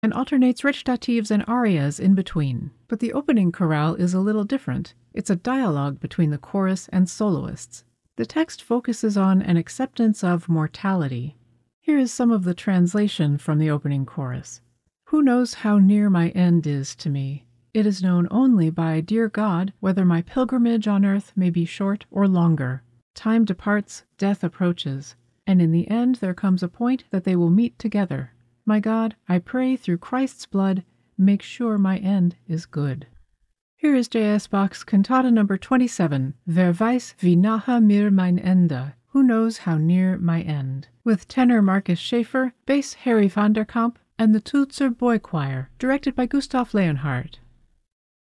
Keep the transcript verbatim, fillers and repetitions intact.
and alternates recitatives and arias in between. But the opening chorale is a little different. It's a dialogue between the chorus and soloists. The text focuses on an acceptance of mortality. Here is some of the translation from the opening chorus. Who knows how near my end is to me? It is known only by dear God whether my pilgrimage on earth may be short or longer. Time departs, death approaches, and in the end there comes a point that they will meet together. My God, I pray through Christ's blood, make sure my end is good. Here is J S. Bach's Cantata number twenty-seven, Wer weiß wie nahe mir mein Ende, Who knows how near my end, with tenor Marcus Schaeffer, bass Harry van der Kamp, and the Tutzer Boy Choir, directed by Gustav Leonhardt.